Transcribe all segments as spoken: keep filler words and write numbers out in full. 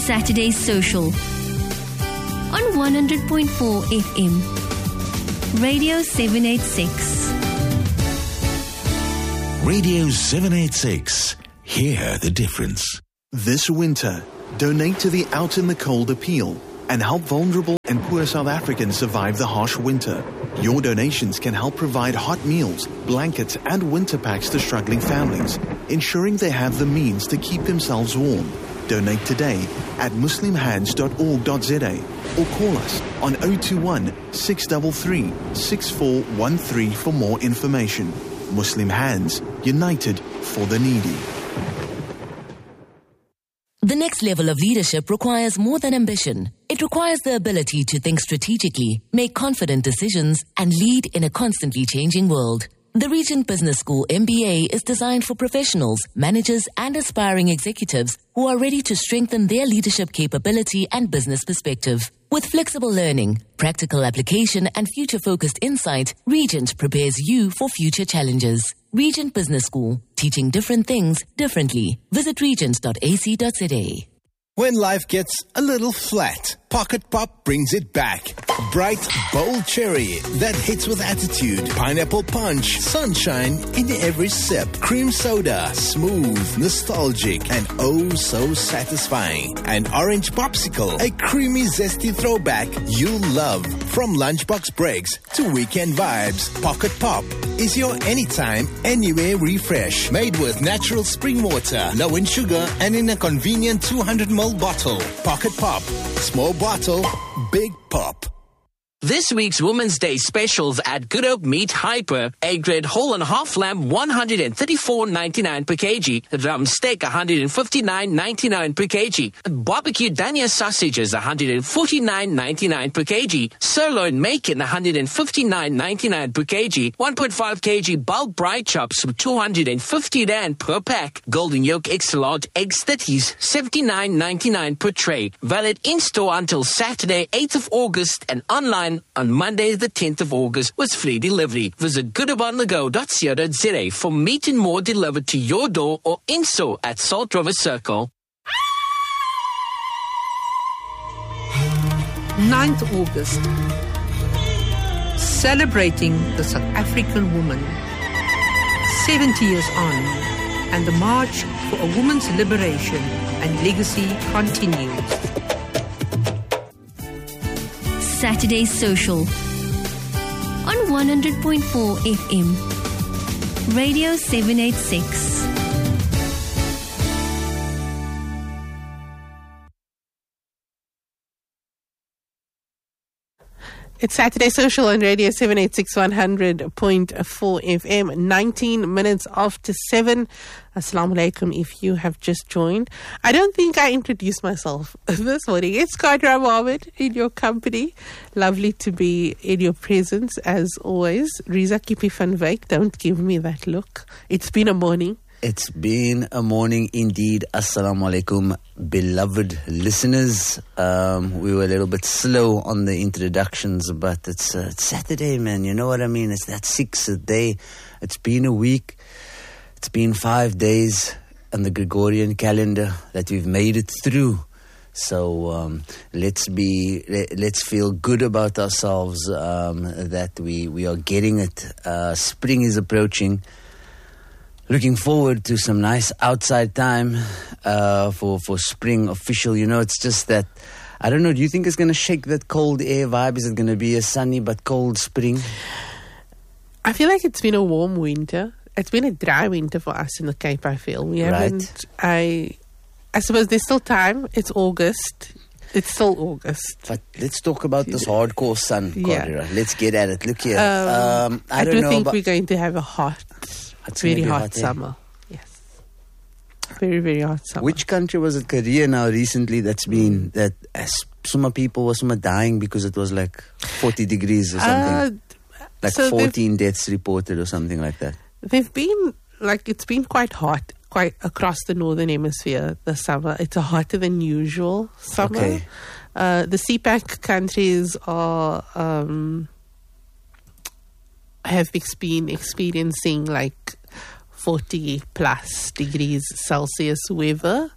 Saturday Social on one hundred point four F M. Radio seven eighty-six. Radio seven eighty-six. Hear the difference. This winter, donate to the Out in the Cold appeal and help vulnerable and poor South Africans survive the harsh winter. Your donations can help provide hot meals, blankets and winter packs to struggling families, ensuring they have the means to keep themselves warm. Donate today at muslim hands dot org dot z a or call us on zero two one, six three three, six four one three for more information. Muslim Hands, united for the needy. The next level of leadership requires more than ambition. It requires the ability to think strategically, make confident decisions, and lead in a constantly changing world. The Regent Business School M B A is designed for professionals, managers, and aspiring executives who are ready to strengthen their leadership capability and business perspective. With flexible learning, practical application, and future-focused insight, Regent prepares you for future challenges. Regent Business School, teaching different things differently. Visit regent dot a c dot z a. When life gets a little flat, Pocket Pop brings it back. Bright, bold cherry that hits with attitude. Pineapple punch, sunshine in every sip. Cream soda, smooth, nostalgic, and oh so satisfying. An orange popsicle, a creamy, zesty throwback you'll love. From lunchbox breaks to weekend vibes, Pocket Pop is your anytime, anywhere refresh. Made with natural spring water, low in sugar, and in a convenient two hundred milliliter bottle. Pocket Pop. Small bottle, big pop. This week's Women's Day specials at Good Hope Meat Hyper. A-grade whole and half lamb, one hundred thirty-four ninety-nine per kg. Rum steak, one hundred fifty-nine ninety-nine per kg. Barbecue Dania sausages, one hundred forty-nine ninety-nine per kg. Sirloin bacon, one hundred fifty-nine ninety-nine per kg. one point five kilogram bulk braai chops, two hundred fifty rand per pack. Golden yolk extra large egg stitties, seventy-nine ninety-nine per tray. Valid in-store until Saturday, eighth of August, and online on Monday, the tenth of August, with free delivery. Visit good hope on the go dot co dot z a for meat and more delivered to your door or in-store at Salt River Circle. ninth of August. Celebrating the South African woman. seventy years on, and the march for a woman's liberation and legacy continues. Saturday Social on one hundred point four F M. Radio seven eighty-six. It's Saturday Social on Radio seven eighty-six, one hundred point four F M, nineteen minutes after seven. Assalamu alaikum if you have just joined. I don't think I introduced myself this morning. It's Qadra Mohammed in your company. Lovely to be in your presence as always. Riza Kipi van Wyk, don't give me that look. It's been a morning. It's been a morning indeed. Assalamu alaikum, beloved listeners. Um, we were a little bit slow on the introductions, but it's, uh, it's Saturday, man. You know what I mean? It's that sixth day. It's been a week. It's been five days on the Gregorian calendar that we've made it through. So um, let's be, let's feel good about ourselves um, that we, we are getting it. Uh, spring is approaching. Looking forward to some nice outside time uh, for, for spring official. You know, it's just that, I don't know, do you think it's going to shake that cold air vibe? Is it going to be a sunny but cold spring? I feel like it's been a warm winter. It's been a dry winter for us in the Cape, I feel. We haven't, right. I, I suppose there's still time. It's August. It's still August. But let's talk about this hardcore sun, Cordera. Yeah. Let's get at it. Look here. Um, um, I, I don't do know, think but we're going to have a hot... It's very hot, hot summer. Yes. Very, very hot summer. Which country was it? Korea now recently that's been, that as some people were some dying because it was like forty degrees or something. Uh, like so fourteen deaths reported or something like that. They've been, like, it's been quite hot, quite across the northern hemisphere this summer. It's a hotter than usual summer. Okay. Uh, the C PAC countries are... Um, have been experiencing like forty plus degrees Celsius weather.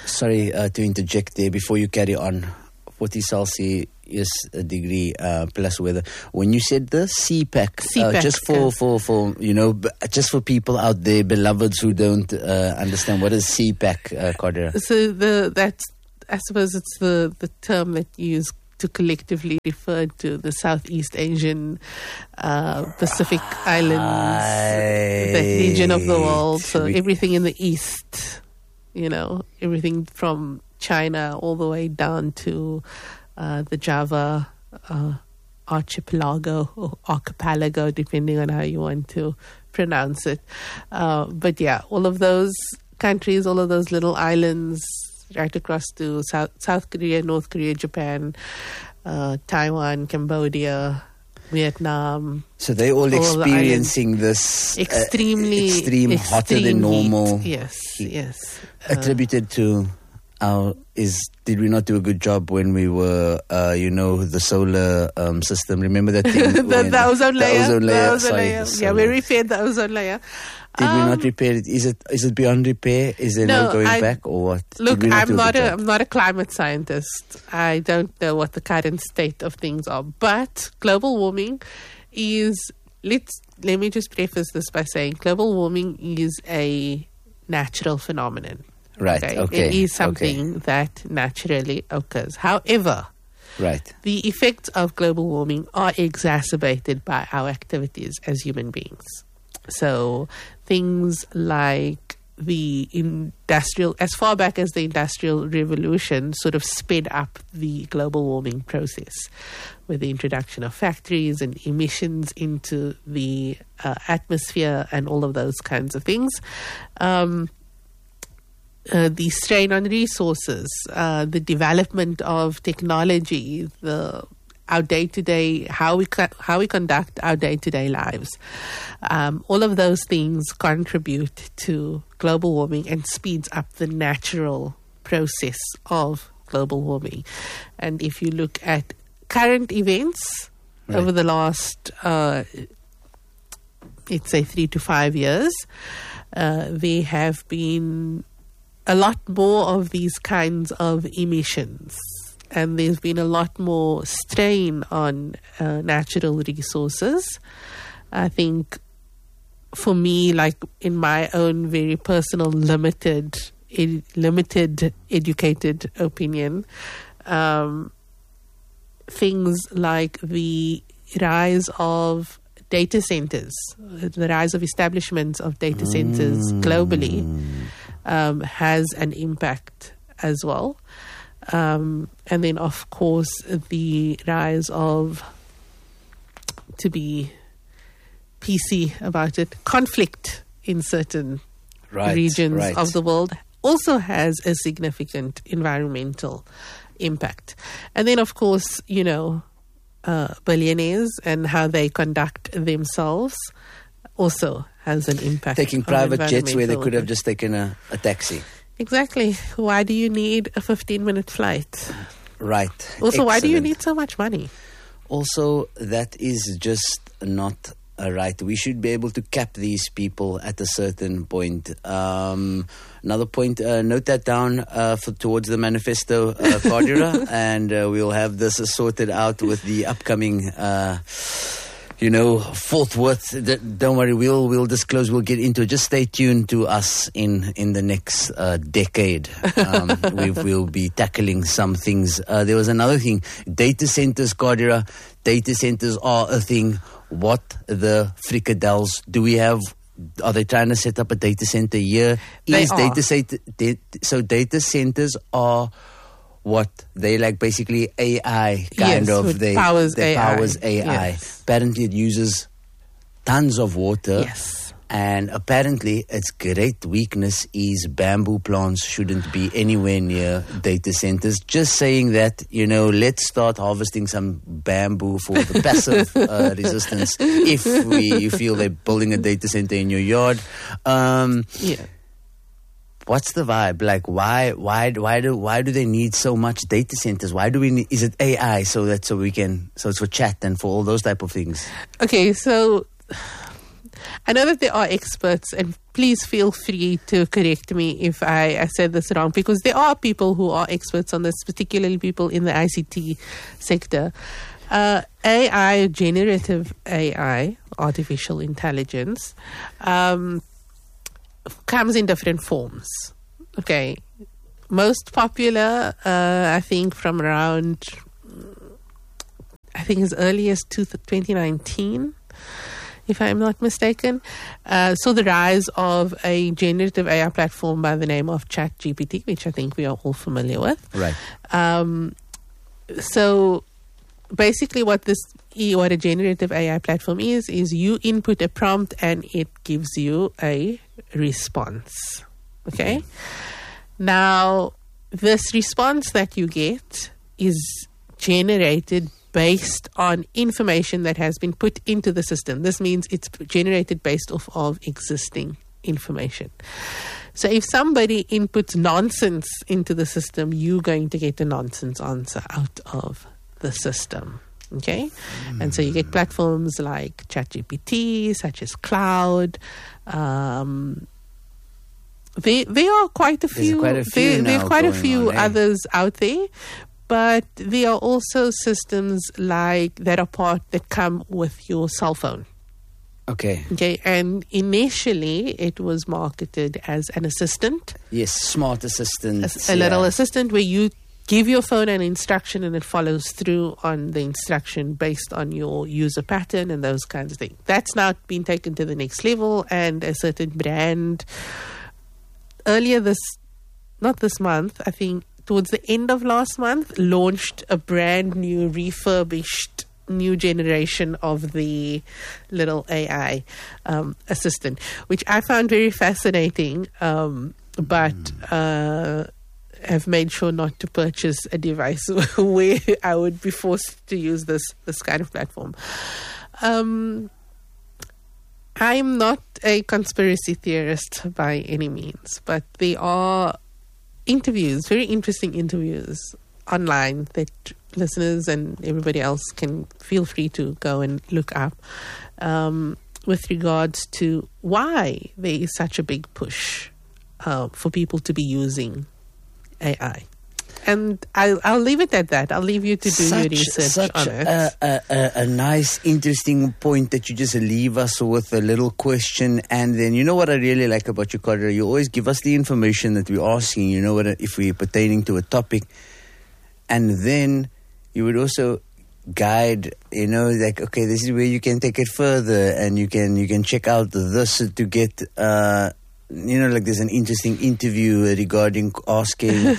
Sorry uh, to interject there before you carry on. forty Celsius degree uh, plus weather. When you said the C PAC, C uh, PAC, just for, yeah. for, for, you know, b- just for people out there, beloveds who don't uh, understand, what is C PAC, uh, Cordera? So the that's I suppose it's the, the term that you use to collectively refer to the Southeast Asian uh, Pacific Islands, that region of the world. So We- everything in the east, you know, everything from China all the way down to uh, the Java uh, archipelago or archipelago, depending on how you want to pronounce it. Uh, but yeah, all of those countries, all of those little islands, right across to South, South Korea, North Korea, Japan, uh, Taiwan, Cambodia, Vietnam. So they're all, all experiencing this extremely uh, extreme, extreme hotter than normal. heat. Yes, heat. yes. Attributed to our is did we not do a good job when we were uh, you know the solar um, system? Remember that thing? the, when- the ozone layer. The ozone layer. The ozone Sorry, layer. the Yeah, solar. we repaired the ozone layer. Did Um, we not repair it? Is it is it beyond repair? Is there no, No, going I- back or what? Look, Did we not do I'm not good a job? I'm not a climate scientist. I don't know what the current state of things are. But global warming is let's let me just preface this by saying global warming is a natural phenomenon. Right. Okay. It is something that naturally occurs. However, Right. the effects of global warming are exacerbated by our activities as human beings. So things like the industrial, as far back as the Industrial Revolution, sort of sped up the global warming process with the introduction of factories and emissions into the uh, atmosphere and all of those kinds of things. Um, Uh, the strain on resources, uh, the development of technology, the our day-to-day, how we co- how we conduct our day-to-day lives, um, all of those things contribute to global warming and speeds up the natural process of global warming. And if you look at current events Right. over the last, uh, let's say, three to five years, uh, there have been a lot more of these kinds of emissions, and there's been a lot more strain on uh, natural resources. I think for me, like in my own very personal limited ed- limited educated opinion, um, things like the rise of data centers, the rise of establishments of data centers globally, Um, has an impact as well. Um, and then, of course, the rise of, to be P C about it, conflict in certain Right, regions right. of the world also has a significant environmental impact. And then, of course, you know, uh, billionaires and how they conduct themselves also has an impact. Taking on private jets where they environmental could have impact. just taken a, a taxi. Exactly. Why do you need a fifteen-minute flight? Right. Also, why do you Excellent. need so much money? Also, that is just not a right. We should be able to cap these people at a certain point. Um, another point, uh, note that down uh, for towards the manifesto, uh, Cordera, and uh, we'll have this sorted out with the upcoming. Uh, You know, Fort Worth. D- don't worry, we'll we'll disclose. We'll get into it. Just stay tuned to us in in the next uh, decade. Um, we will be tackling some things. Uh, there was another thing: data centers, Cordera. Data centers are a thing. What the fricadels do we have? Are they trying to set up a data center here? They Is are. data center da- so data centers are. What they like, basically A I kind Yes, of which they powers they A I. powers A I. Yes. Apparently, it uses tons of water. Yes. And apparently, its great weakness is bamboo plants shouldn't be anywhere near data centers. Just saying that, you know, let's start harvesting some bamboo for the passive uh, resistance if we you feel they're building a data center in your yard. Um, Yeah. What's the vibe? Like, why, why, why do, why do they need so much data centers? Why do we need? Is it A I so that so we can so it's for chat and for all those type of things? Okay, so I know that there are experts, and please feel free to correct me if I, I said this wrong, because there are people who are experts on this, particularly people in the I C T sector. Uh, A I, generative A I, artificial intelligence, um, comes in different forms. Okay. Most popular, uh, I think, from around, I think as early as twenty nineteen, if I'm not mistaken, uh, saw the rise of a generative A I platform by the name of ChatGPT, which I think we are all familiar with. Right. Um, so basically what this, what a generative A I platform is, is you input a prompt and it gives you a response. Okay? Now, this response that you get is generated based on information that has been put into the system. This means it's generated based off of existing information. So if somebody inputs nonsense into the system, you're going to get a nonsense answer out of the system. Okay? Mm. And so you get platforms like ChatGPT, such as Cloud. Um, there, there are quite a few. Quite a few there, there are quite a few on, eh? others out there. But there are also systems like that are part that come with your cell phone. Okay. Okay. And initially, it was marketed as an assistant. Yes, smart assistant. A, a yeah. little assistant where you give your phone an instruction and it follows through on the instruction based on your user pattern and those kinds of things. That's now been taken to the next level, and a certain brand earlier this, not this month, I think towards the end of last month, launched a brand new refurbished new generation of the little A I um, assistant, which I found very fascinating, um, but uh, have made sure not to purchase a device where I would be forced to use this this kind of platform. Um, I'm not a conspiracy theorist by any means, but there are interviews, very interesting interviews online that listeners and everybody else can feel free to go and look up um, with regards to why there is such a big push uh, for people to be using A I. And I'll, I'll leave it at that. I'll leave you to do such, your research such on it. A, a, a, a nice, interesting point that you just leave us with a little question. And then, you know what I really like about you, Carter? You always give us the information that we're asking, you know, what if we're pertaining to a topic. And then you would also guide, you know, like, okay, this is where you can take it further, and you can you can check out this to get... Uh, you know, like there's an interesting interview regarding asking.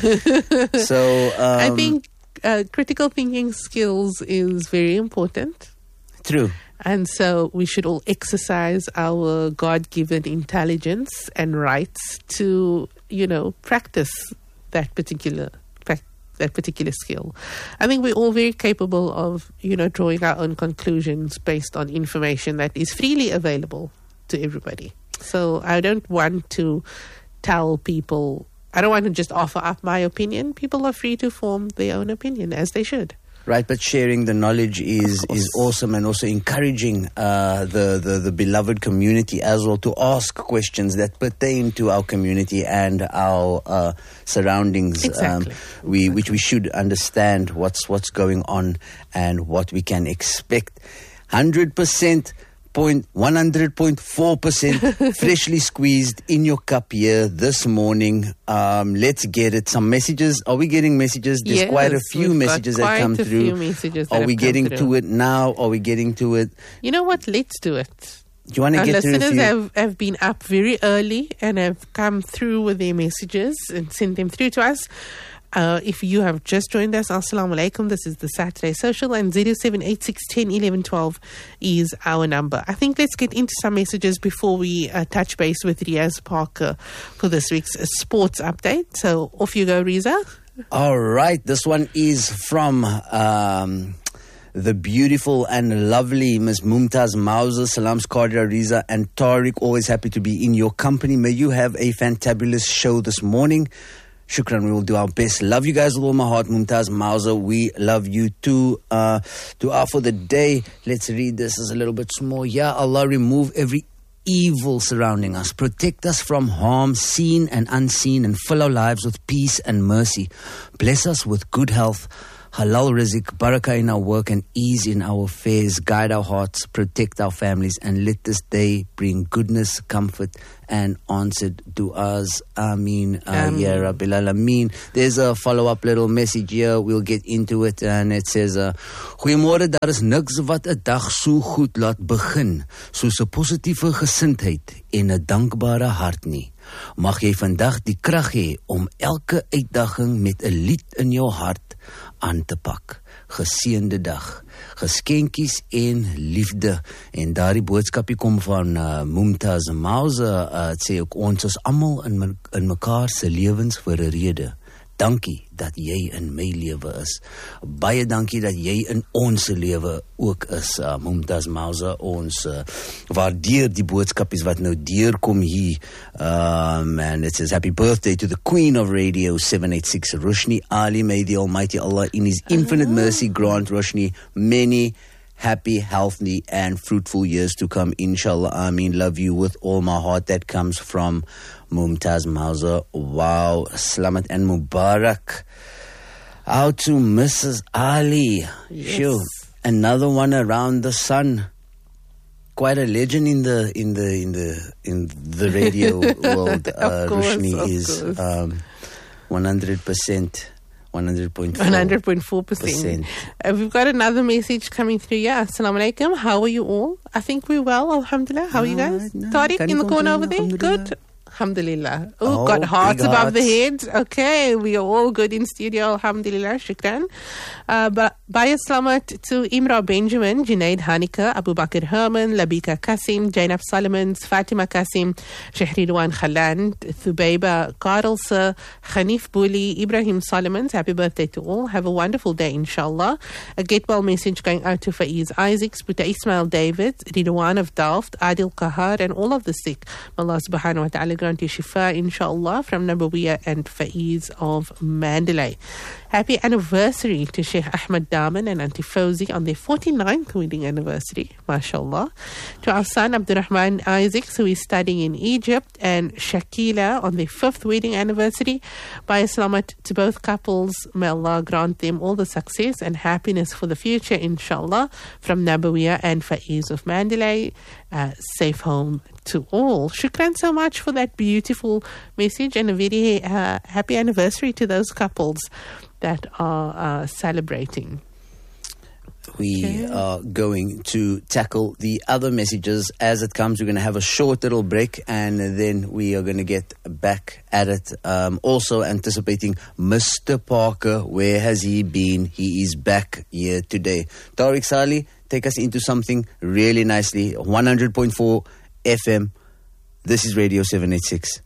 so um, I think uh, critical thinking skills is very important. True. And so we should all exercise our God-given intelligence and rights to, you know, practice that particular that particular skill. I think we're all very capable of, you know, drawing our own conclusions based on information that is freely available to everybody. So I don't want to tell people, I don't want to just offer up my opinion. People are free to form their own opinion, as they should. Right, but sharing the knowledge is, is awesome, and also encouraging uh, the, the, the beloved community as well to ask questions that pertain to our community and our uh, surroundings. Exactly. Um, we, exactly. Which we should understand what's, what's going on and what we can expect. one hundred percent Point one hundred point four percent freshly squeezed in your cup here this morning. Um, let's get it. Some messages. Are we getting messages? There's yes, quite a few messages that come through. Are we getting to it now? Are we getting to it? You know what? Let's do it. Do you want to Our get through? Listeners have, have been up very early and have come through with their messages and sent them through to us. Uh, if you have just joined us, Assalamu alaikum. This is the Saturday Social, and zero seven eight six one zero one one one is our number. I think let's get into some messages before we uh, touch base with Riaz Parker for this week's uh, sports update. So off you go, Riza. All right. This one is from um, the beautiful and lovely Miss Mumtaz Mauser. Salams, Cardia, Riza, and Tariq. Always happy to be in your company. May you have a fantabulous show this morning. Shukran, we will do our best. Love you guys with all my heart. Mumtaz Mauser, we love you too. Uh, dua for the day. Let's read this as a little bit small. Ya Allah, remove every evil surrounding us. Protect us from harm, seen and unseen, and fill our lives with peace and mercy. Bless us with good health, halal rizq, barakah in our work, and ease in our affairs. Guide our hearts, protect our families, and let this day bring goodness, comfort, and answered du'as. Ameen. Uh, ya Rabbil Alameen. There's a follow-up little message here. We'll get into it. And it says, uh, Goeiemorgen, daar is niks wat 'n dag so goed laat begin, soos 'n positiewe gesindheid en 'n dankbare hart nie. Mag jy vandag die krag hê om elke uitdaging met 'n lied in jou hart aan te pak. Geseënde dag, geskenkies en liefde. En daardie boodskapie kom van uh, Mumtaz Mauser. Uh, het sê ook, ons is almal in, me, in mekaar se lewens vir 'n rede. Dankie dat jy in my lewe is. Baie dankie dat jy in ons lewe ook is. Uh, Mumtaz Mauser, ons uh, waardeer die boodskapies wat nou deurkom hier. Um, and it says, happy birthday to the Queen of Radio seven eighty-six, Roshni Ali. May the Almighty Allah in His infinite mercy grant Roshni many happy, healthy, and fruitful years to come. Inshallah, Ameen. Love you with all my heart. That comes from Mumtaz Mauser. Wow. Salamat and Mubarak. Out to Missus Ali. Yes. Sure. Another one around the sun. Quite a legend in the in the in the in the radio world. Uh, course, Roshni is um, one hundred percent. one hundred point four one hundred point four percent. Uh, we've got another message coming through. Yeah, Assalamu alaikum. How are you all? I think we're well, alhamdulillah. How are you guys? No, Tariq in the corner over there? Good. Alhamdulillah. Ooh, oh, got hearts above the head. Okay, we are all good in studio. Alhamdulillah. Shukran. Uh, but Baya Slamat to Imra Benjamin, Junaid Hanika, Abu Bakr Herman, Labika Kasim, Jainab Solomons, Fatima Kasim, Shahridwan Khalan, Thubayba Karelse, Khanif Buli, Ibrahim Solomons. Happy birthday to all. Have a wonderful day, inshallah. A get well message going out to Faiz Isaacs, Buta Ismail David, Ridwan of Delft, Adil Kahar, and all of the sick. Allah subhanahu wa ta'ala grant you shifa, inshallah, from Nabawiya and Faiz of Mandalay. Happy anniversary to Sheikh Ahmed Daman and Auntie Fauzi on their forty-ninth wedding anniversary, mashallah. To our son Abdurrahman Isaacs, who is studying in Egypt, and Shakila on their fifth wedding anniversary. By Islamat to both couples, may Allah grant them all the success and happiness for the future, inshallah, from Nabawiya and Faiz of Mandalay. Uh, safe home to all. Shukran so much for that beautiful message, and a very uh, happy anniversary to those couples that are uh, celebrating. We okay. are going to tackle the other messages as it comes. We're going to have a short little break, and then we are going to get back at it. Um, also anticipating Mister Parker. Where has he been? He is back here today. Tariq Sali, take us into something really nicely. one hundred point four F M. This is Radio seven eighty-six.